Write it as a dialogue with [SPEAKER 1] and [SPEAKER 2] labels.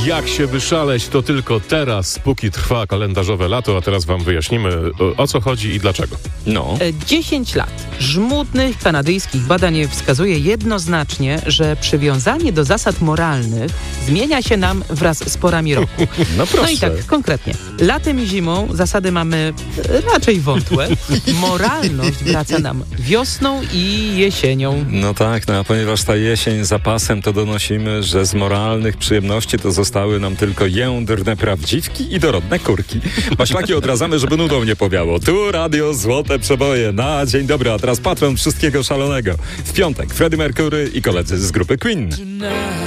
[SPEAKER 1] Jak się wyszaleć, to tylko teraz, póki trwa kalendarzowe lato, a teraz wam wyjaśnimy, o co chodzi i dlaczego.
[SPEAKER 2] 10 lat żmudnych kanadyjskich badań wskazuje jednoznacznie, że przywiązanie do zasad moralnych zmienia się nam wraz z porami roku.
[SPEAKER 1] No proszę.
[SPEAKER 2] No i tak, konkretnie. Latem i zimą zasady mamy raczej wątłe. Moralność wraca nam wiosną i jesienią.
[SPEAKER 3] No tak, a ponieważ ta jesień za pasem, to donosimy, że z moralnych przyjemności to zostały nam tylko jędrne prawdziwki i dorodne kurki. Maślaki odradzamy, żeby nudą nie powiało. Tu radio Złote Przeboje na dzień dobry, a teraz patron wszystkiego szalonego. W piątek Freddie Mercury i koledzy z grupy Queen.